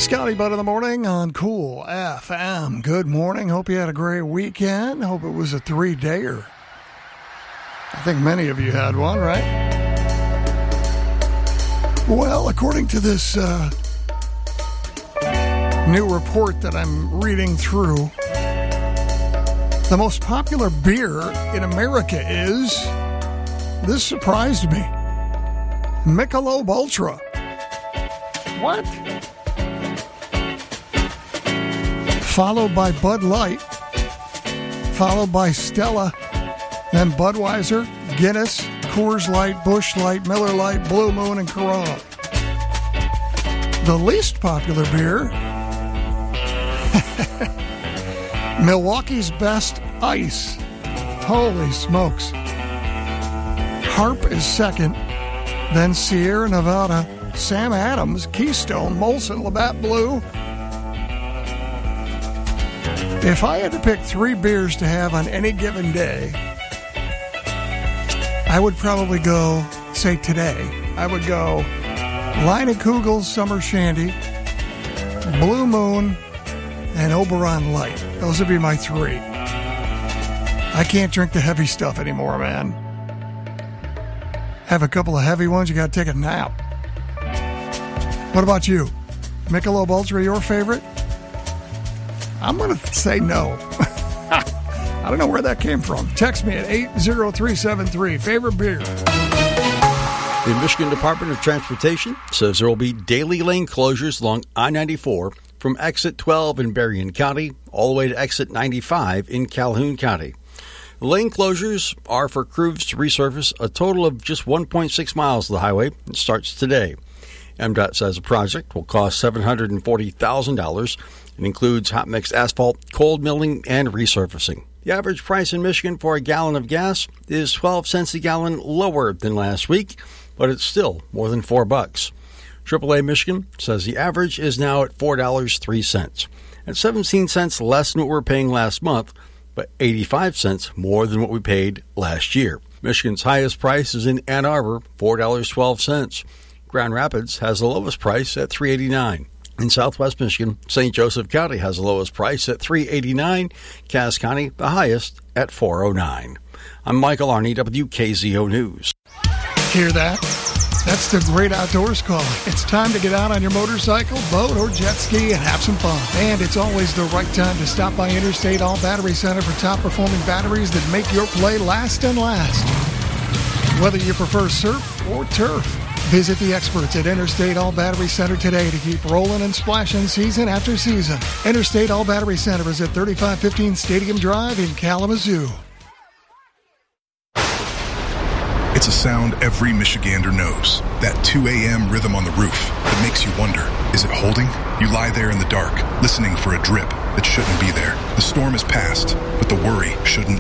Scotty Butt in the morning on Cool FM. Good morning. Hope you had a great weekend. Hope it was a 3-dayer. I think many of you had one, right? Well, according to this new report that I'm reading through, the most popular beer in America is, this surprised me, Michelob Ultra. What? Followed by Bud Light, followed by Stella, then Budweiser, Guinness, Coors Light, Busch Light, Miller Lite, Blue Moon, and Corona. The least popular beer, Milwaukee's Best Ice. Holy smokes. Harp is second, then Sierra Nevada, Sam Adams, Keystone, Molson, Labatt Blue. If I had to pick 3 beers to have on any given day, I would probably go, say today, I would go Leinenkugel Summer Shandy, Blue Moon, and Oberon Light. Those would be my 3. I can't drink the heavy stuff anymore, man. Have a couple of heavy ones, you got to take a nap. What about you? Michelob Ultra your favorite? I'm going to say no. I don't know where that came from. Text me at 80373. Favorite beer? The Michigan Department of Transportation says there will be daily lane closures along I-94 from exit 12 in Berrien County all the way to exit 95 in Calhoun County. The lane closures are for crews to resurface a total of just 1.6 miles of the highway. It starts today. MDOT says the project will cost $740,000 and includes hot mix asphalt, cold milling, and resurfacing. The average price in Michigan for a gallon of gas is 12 cents a gallon lower than last week, but it's still more than $4. AAA Michigan says the average is now at $4.03. That's 17 cents less than what we were paying last month, but 85 cents more than what we paid last year. Michigan's highest price is in Ann Arbor, $4.12. Grand Rapids has the lowest price at $3.89. In Southwest Michigan, St. Joseph County has the lowest price at $3.89. Cass County, the highest at $4.09. I'm Michael Arney, WKZO News. Hear that? That's the great outdoors calling. It's time to get out on your motorcycle, boat, or jet ski and have some fun. And it's always the right time to stop by Interstate All Battery Center for top-performing batteries that make your play last and last. Whether you prefer surf or turf, visit the experts at Interstate All Battery Center today to keep rolling and splashing season after season. Interstate All Battery Center is at 3515 Stadium Drive in Kalamazoo. It's a sound every Michigander knows. That 2 a.m. rhythm on the roof that makes you wonder, is it holding? You lie there in the dark, listening for a drip that shouldn't be there. The storm is past, but the worry shouldn't